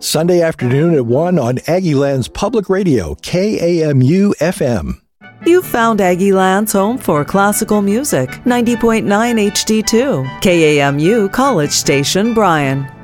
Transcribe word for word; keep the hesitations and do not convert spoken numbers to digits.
Sunday afternoon at one on Aggieland's Public Radio, K A M U F M. You've found Aggieland's home for classical music, ninety point nine H D two, K A M U College Station, Bryan.